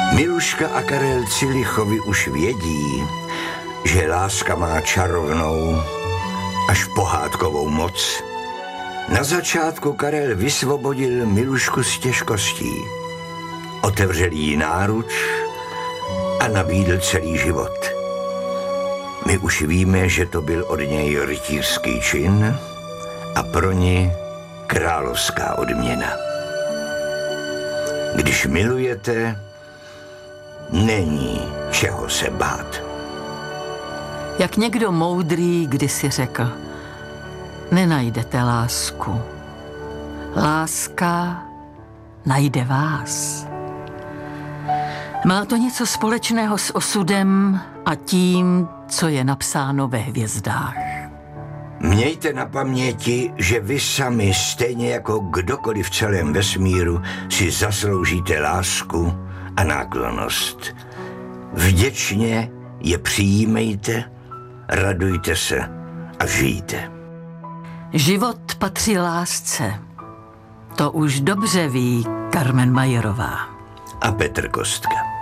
Miluška a Karel Cilichovi už vědí, že láska má čarovnou až pohádkovou moc. Na začátku Karel vysvobodil Milušku z těžkostí, otevřel jí náruč a nabídl celý život. My už víme, že to byl od něj rytířský čin a pro ní královská odměna. Když milujete, není čeho se bát. Jak někdo moudrý kdysi řekl, nenajdete lásku. Láska najde vás. Má to něco společného s osudem a tím, co je napsáno ve hvězdách. Mějte na paměti, že vy sami, stejně jako kdokoliv v celém vesmíru, si zasloužíte lásku a náklonnost. Vděčně je přijímejte, radujte se a žijte. Život patří lásce. To už dobře ví Carmen Majerová A Petr Kostka.